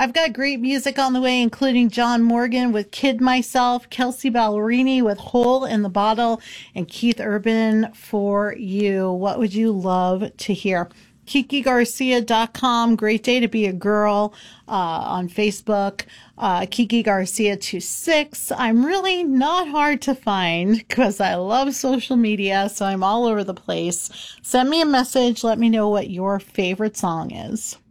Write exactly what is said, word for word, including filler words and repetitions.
I've got great music on the way, including John Morgan with Kid Myself, Kelsey Ballerini with Hole in the Bottle, and Keith Urban For You. What would you love to hear? Kiki Garcia dot com. Great day to be a girl uh, on Facebook. Uh, Kiki Garcia twenty-six. I'm really not hard to find because I love social media, so I'm all over the place. Send me a message. Let me know what your favorite song is.